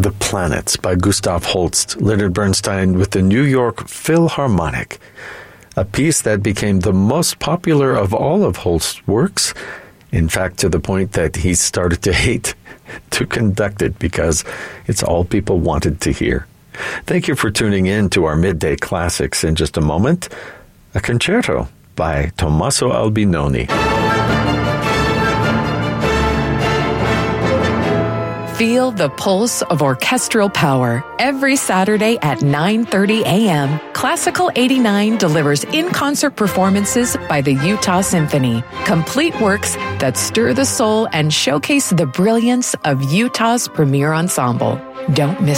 the Planets by Gustav Holst, Leonard Bernstein with the New York Philharmonic, a piece that became the most popular of all of Holst's works, in fact, to the point that he started to hate to conduct it because it's all people wanted to hear. Thank you for tuning in to our Midday Classics. In just a moment, a concerto by Tommaso Albinoni. Feel the pulse of orchestral power. Every Saturday at 9:30 a.m., Classical 89 delivers in-concert performances by the Utah Symphony. Complete works that stir the soul and showcase the brilliance of Utah's premier ensemble. Don't miss